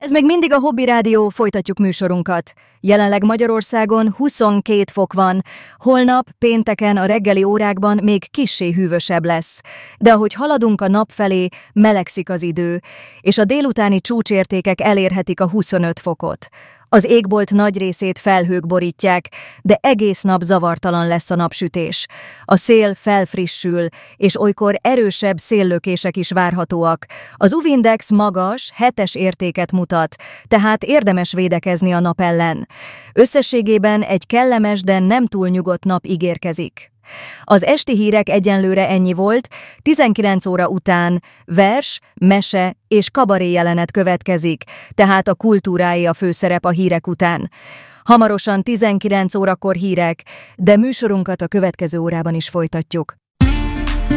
Ez még mindig a Hobby Rádió, folytatjuk műsorunkat. Jelenleg Magyarországon 22 fok van, holnap, pénteken a reggeli órákban még kissé hűvösebb lesz. De ahogy haladunk a nap felé, melegszik az idő, és a délutáni csúcsértékek elérhetik a 25 fokot. Az égbolt nagy részét felhők borítják, de egész nap zavartalan lesz a napsütés. A szél felfrissül, és olykor erősebb széllökések is várhatóak. Az UV-index magas, 7-es értéket mutat, tehát érdemes védekezni a nap ellen. Összességében egy kellemes, de nem túl nyugodt nap ígérkezik. Az esti hírek egyenlőre ennyi volt, 19 óra után vers, mese és kabaré jelenet következik, tehát a kultúráé a főszerep a hírek után. Hamarosan 19 órakor hírek, de műsorunkat a következő órában is folytatjuk.